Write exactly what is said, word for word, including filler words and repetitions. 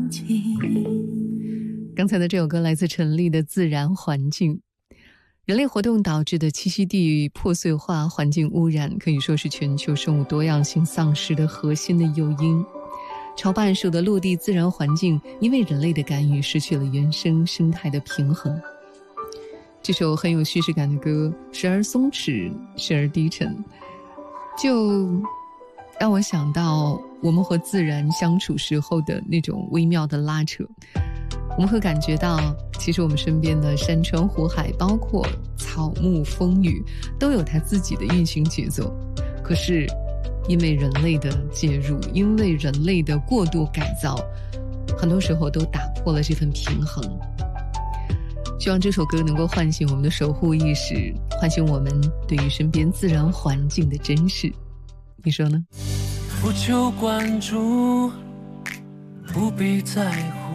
刚才的这首歌来自陈粒的《自然环境》。人类活动导致的栖息地破碎化、环境污染，可以说是全球生物多样性丧失的核心的诱因。朝半数的陆地自然环境因为人类的干预失去了原生生态的平衡。这首很有叙事感的歌，时而松弛，时而低沉，就让我想到我们和自然相处时候的那种微妙的拉扯。我们会感觉到，其实我们身边的山川湖海，包括草木风雨，都有它自己的运行节奏。可是因为人类的介入，因为人类的过度改造，很多时候都打破了这份平衡。希望这首歌能够唤醒我们的守护意识，唤醒我们对于身边自然环境的珍视。你说呢？ 不求关注，不必在乎，